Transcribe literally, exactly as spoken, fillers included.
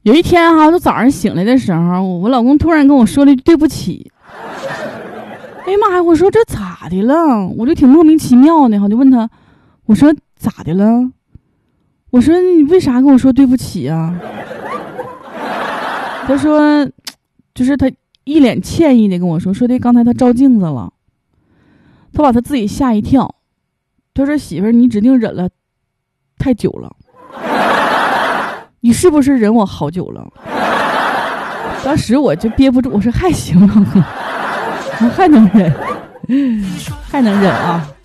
有一天哈、啊，我早上醒来的时候，我老公突然跟我说了一句对不起。哎呀妈呀！我说这咋的了？我就挺莫名其妙的，我就问他，我说咋的了？我说你为啥跟我说对不起啊？他说，就是他一脸歉意的跟我说，说的刚才他照镜子了，他把他自己吓一跳。他说媳妇儿，你指定忍了太久了，你是不是忍我好久了？当时我就憋不住，我说还行了，我还能忍，还能忍啊。